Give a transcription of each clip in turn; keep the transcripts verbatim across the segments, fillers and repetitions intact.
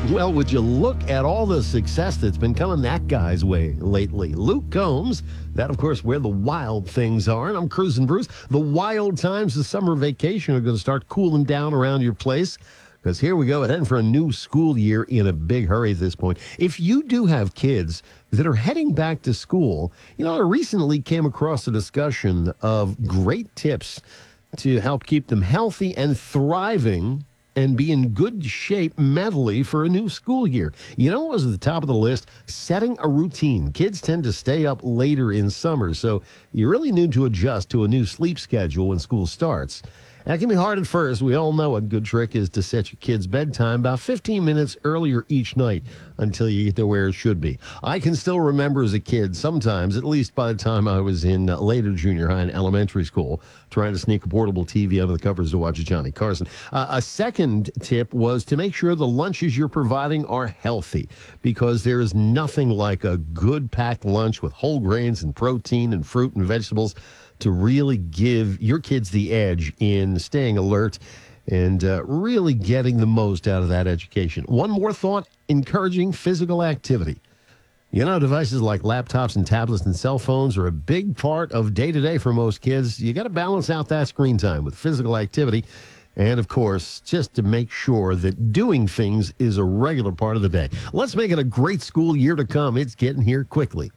Well, would you look at all the success that's been coming that guy's way lately? Luke Combs, that, of course, where the wild things are. And I'm Cruising Bruce. The wild times of summer vacation are going to start cooling down around your place. Because here we go, heading for a new school year in a big hurry at this point. If you do have kids that are heading back to school, you know, I recently came across a discussion of great tips to help keep them healthy and thriving and be in good shape mentally for a new school year. You know what was at the top of the list? Setting a routine. Kids tend to stay up later in summer, so you really need to adjust to a new sleep schedule when school starts. That can be hard at first. We all know a good trick is to set your kids' bedtime about fifteen minutes earlier each night until you get to where it should be. I can still remember as a kid, sometimes, at least by the time I was in uh, later junior high and elementary school, trying to sneak a portable T V under the covers to watch Johnny Carson. Uh, a second tip was to make sure the lunches you're providing are healthy, because there is nothing like a good packed lunch with whole grains and protein and fruit and vegetables to really give your kids the edge in staying alert and uh, really getting the most out of that education. One more thought, encouraging physical activity. You know, devices like laptops and tablets and cell phones are a big part of day-to-day for most kids. You got to balance out that screen time with physical activity. And, of course, just to make sure that doing things is a regular part of the day. Let's make it a great school year to come. It's getting here quickly.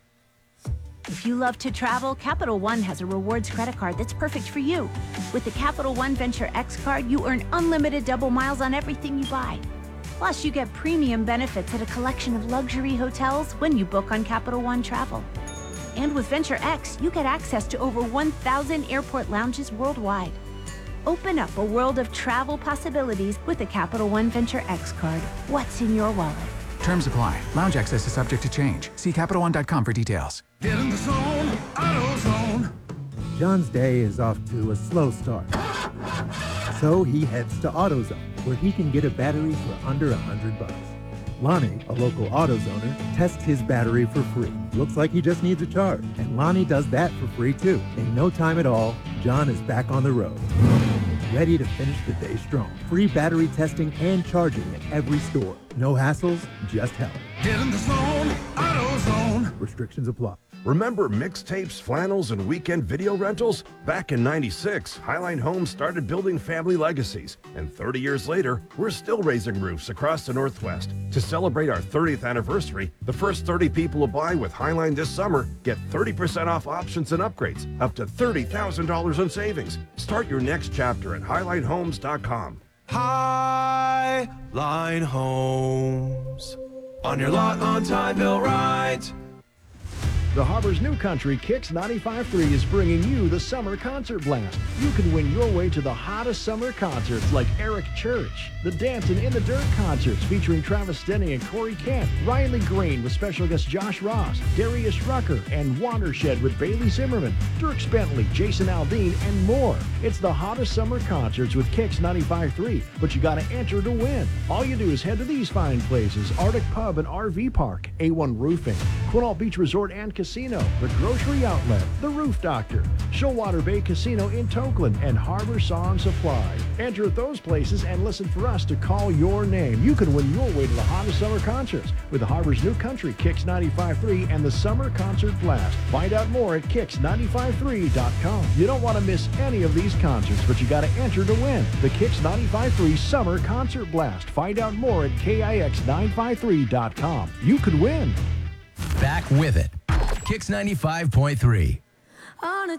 If you love to travel, Capital One has a rewards credit card that's perfect for you. With the Capital One Venture X card, you earn unlimited double miles on everything you buy. Plus, you get premium benefits at a collection of luxury hotels when you book on Capital One Travel. And with Venture X, you get access to over one thousand airport lounges worldwide. Open up a world of travel possibilities with the Capital One Venture X card. What's in your wallet? Terms apply. Lounge access is subject to change. See Capital One dot com for details. Get in the zone, AutoZone. John's day is off to a slow start. So he heads to AutoZone, where he can get a battery for under a hundred bucks. Lonnie, a local AutoZoner, tests his battery for free. Looks like he just needs a charge. And Lonnie does that for free too. In no time at all, John is back on the road, ready to finish the day strong. Free battery testing and charging at every store. No hassles, just help. Get in the zone, AutoZone. Restrictions apply. Remember mixtapes, flannels, and weekend video rentals? Back in ninety-six, Highline Homes started building family legacies. And thirty years later, we're still raising roofs across the Northwest. To celebrate our thirtieth anniversary, the first thirty people to buy with Highline this summer get thirty percent off options and upgrades, up to thirty thousand dollars in savings. Start your next chapter at highline homes dot com. Highline Homes. On your lot on time, Bill Wright. The Harbor's New Country Kicks ninety-five point three is bringing you the Summer Concert Blast. You can win your way to the hottest summer concerts like Eric Church, the Dancing in the Dirt concerts featuring Travis Denning and Corey Kent, Riley Green with special guest Josh Ross, Darius Rucker, and Watershed with Bailey Zimmerman, Dirks Bentley, Jason Aldean, and more. It's the hottest summer concerts with Kicks ninety-five point three, but you gotta enter to win. All you do is head to these fine places: Arctic Pub and R V Park, A one Roofing, Quinault Beach Resort and Casino, the Grocery Outlet, the Roof Doctor, Showwater Bay Casino in Tokeland, and Harbor Saw and Supply. Enter at those places and listen for us to call your name. You can win your way to the hottest summer concerts with the Harbor's New Country Kicks ninety-five point three and the Summer Concert Blast. Find out more at kicks ninety-five three dot com. You don't want to miss any of these concerts, but you got to enter to win the Kicks ninety-five point three Summer Concert Blast. Find out more at kix nine five three dot com. You could win. Back with it. Kicks ninety-five point three. On a